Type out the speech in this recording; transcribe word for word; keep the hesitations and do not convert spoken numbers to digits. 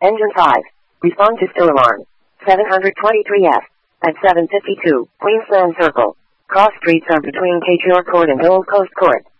Engine five. Respond to still alarm. seven twenty-three F. At seven fifty-two, Queensland Circle. Cross streets are between Cageor Court and Gold Coast Court.